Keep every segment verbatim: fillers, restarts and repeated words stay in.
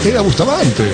Eda Bustamante.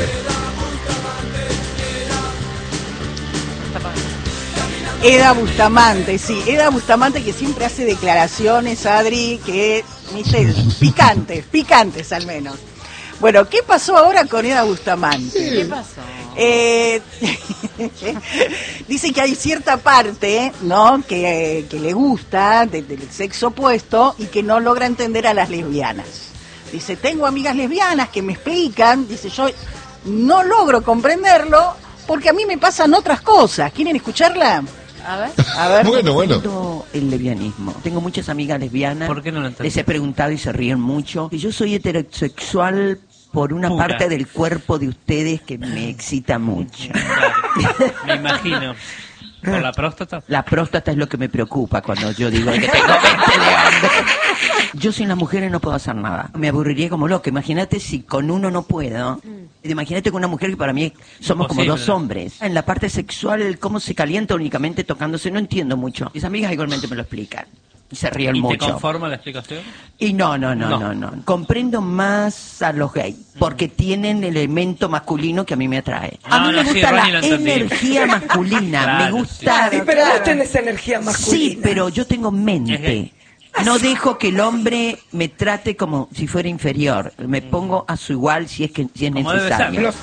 Eda Bustamante, sí, Eda Bustamante, que siempre hace declaraciones, Adri, que, viste, picantes, picantes al menos. Bueno, ¿qué pasó ahora con Eda Bustamante? ¿Qué pasó? Eh, dice que hay cierta parte, ¿no?, que, que le gusta de, del sexo opuesto y que no logra entender a las lesbianas. Dice, tengo amigas lesbianas que me explican, dice, yo no logro comprenderlo porque a mí me pasan otras cosas. ¿Quieren escucharla? A ver. A ver. Bueno, bueno. Entiendo el lesbianismo. Tengo muchas amigas lesbianas. ¿Por qué no lo entendés? Les he preguntado y se ríen mucho. Y yo soy heterosexual por una Pura. parte del cuerpo de ustedes que me excita mucho. Claro, me imagino. ¿Por la próstata? La próstata es lo que me preocupa cuando yo digo que tengo mente de hombre. Yo sin las mujeres no puedo hacer nada. Me aburriría como loco. Imagínate si con uno no puedo. Imagínate con una mujer que para mí somos como Imposible. dos hombres. En la parte sexual, cómo se calienta únicamente tocándose, no entiendo mucho. Mis amigas igualmente me lo explican. Y se ríen ¿Y te mucho. conforma la explicación? Y no, no, no, No. no, no. Comprendo más a los gays, porque tienen el elemento masculino que a mí me atrae. A No, mí no, me sí, gusta Ronnie la lo entendí. energía masculina, Claro, me gusta... Sí, pero vos tenés energía masculina. Sí, pero yo tengo Es mente. gay. No dejo que el hombre me trate como si fuera inferior. Me pongo a su igual si es que si es Como debe ser. necesario. Los-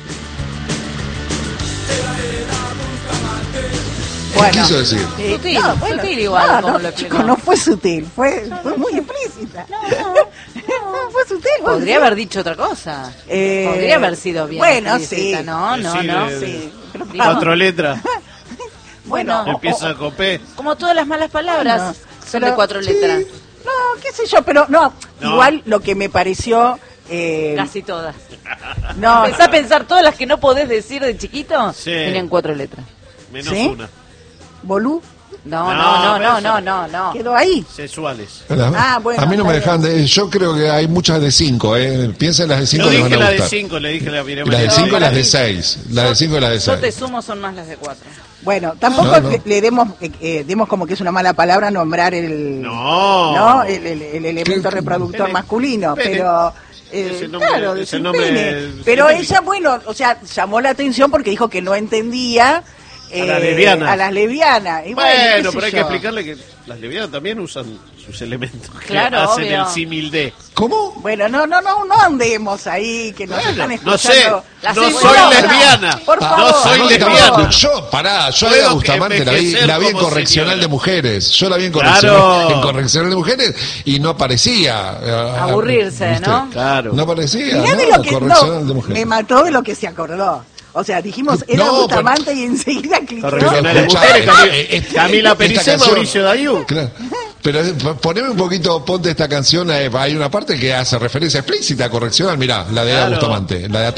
¿Qué Bueno. quiso decir? Eh, Sutil, sutil igual, no, como no, lo explicó. chico, no fue sutil, fue, fue muy explícita. No, fue sutil. vos Podría decís. haber dicho otra cosa. Eh, Podría haber sido bien. Bueno, explícita, sí. No, no, Sí, no. de- Sí, pero- Dijo- Cuatro letras. bueno, Bueno, Empieza con P. Como todas las malas palabras Bueno, son pero- de cuatro sí. letras. no, qué sé yo, pero no, No. igual lo que me pareció... Eh, Casi todas. no, Pensá a pensar todas las que no podés decir de chiquito. Sí. Tienen cuatro letras. Menos ¿Sí? una. Bolú, No, No, no, no, pero no, eso- no, no, no. quedó ahí. Sexuales. Ah, bueno, a mí no me está dejan de... Yo creo que hay muchas de cinco, ¿eh? Piensa en las de cinco, Yo les dije van a la de gustar. cinco, le dije la Miriam Las de María. cinco y para las de mí- seis. Las de cinco y las de Yo te seis. sumo, son más las de cuatro. Bueno, tampoco No, no. Le, le demos eh, eh, demos como que es una mala palabra nombrar el No. ¿no? el, el- el elemento ¿Qué? reproductor Pene. masculino, Pene. pero eh, Es el nombre- claro, es decir el nombre pene. Pero científico. ella, bueno, o sea, llamó la atención porque dijo que no entendía eh, A las lesbianas. a las lesbianas. Y Bueno, qué sé pero hay que yo. explicarle que las lesbianas también usan sus elementos. Que Claro, hacen obvio. el símil de. ¿Cómo? Bueno, no, no, no, no andemos ahí, que nos están Bueno, escuchando. no sé, La no soy señora. lesbiana. Por No favor, soy por lesbiana. favor. Yo, pará, yo a Puedo Eda Bustamante la vi, envejecer la vi en como correccional señora. de mujeres. Yo la vi en Claro. correccional, en correccional de mujeres y no parecía. eh, Aburrirse, ¿viste? ¿no? Claro. No parecía, Mirá de no, lo que correccional no, de mujeres. me mató de lo que se acordó. O sea, dijimos era No, Bustamante y enseguida cliqueó. Correccional de Escuchá, mujeres. Cami- eh, eh, Camila esta Pericé, canción- Mauricio Dayú. Claro. Pero eh, poneme un poquito, ponte esta canción, eh, hay una parte que hace referencia explícita a correccional, mirá, la de Eda Claro. Bustamante, la de